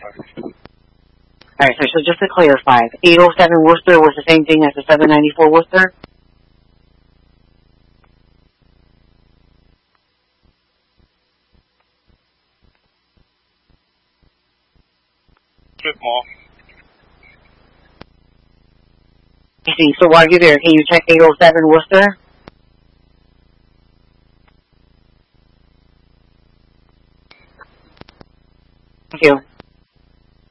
Alright, so just to clarify, 807 Worcester was the same thing as the 794 Worcester? Bit more. See, so while you're there, can you check 807 Worcester? Thank you.